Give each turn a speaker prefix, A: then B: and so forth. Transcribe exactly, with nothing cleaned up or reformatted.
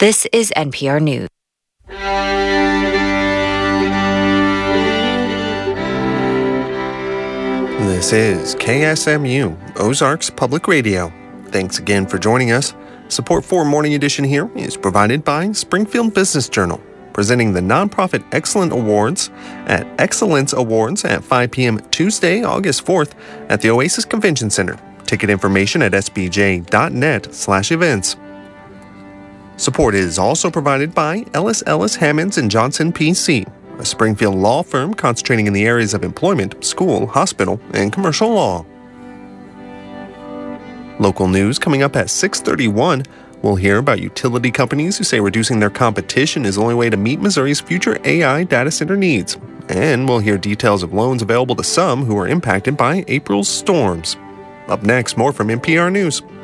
A: This is N P R News.
B: This is K S M U, Ozarks Public Radio. Thanks again for joining us. Support for Morning Edition here is provided by Springfield Business Journal, presenting the nonprofit Excellent Awards at Excellence Awards at five p.m. Tuesday, August fourth at the Oasis Convention Center. Ticket information at s b j dot net slash events. Support is also provided by Ellis Ellis Hammonds and Johnson P C, a Springfield law firm concentrating in the areas of employment, school, hospital, and commercial law. Local news coming up at six thirty-one. We'll hear about utility companies who say reducing their competition is the only way to meet Missouri's future A I data center needs. And we'll hear details of loans available to some who are impacted by April's storms. Up next, more from N P R News.